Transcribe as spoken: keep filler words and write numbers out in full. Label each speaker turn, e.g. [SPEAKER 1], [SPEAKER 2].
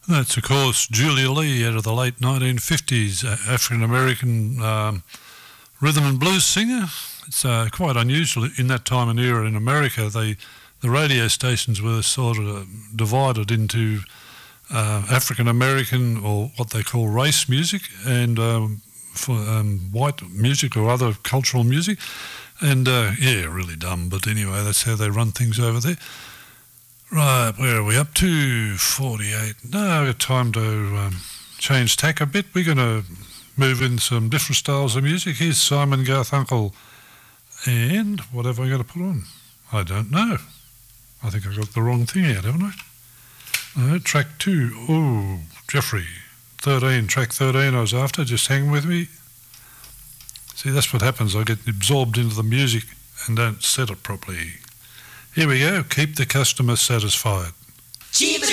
[SPEAKER 1] That's, of course, Julia Lee out of the late nineteen fifties, uh, African-American um, rhythm and blues singer. It's uh, quite unusual in that time and era in America. They, the radio stations were sort of divided into uh, African-American, or what they call race music, and um, for um, white music or other cultural music. And, uh, yeah, really dumb, but anyway, that's how they run things over there. Right, where are we up to? forty-eight. No, I've got time to um, change tack a bit. We're going to move in some different styles of music. Here's Simon Garfunkel. And what have I got to put on? I don't know. I think I got the wrong thing out, haven't I? No, track two. Oh, Jeffrey. thirteen, track thirteen I was after. Just hang with me. See, that's what happens. I get absorbed into the music and don't set it properly. Here we go. Keep the customer satisfied.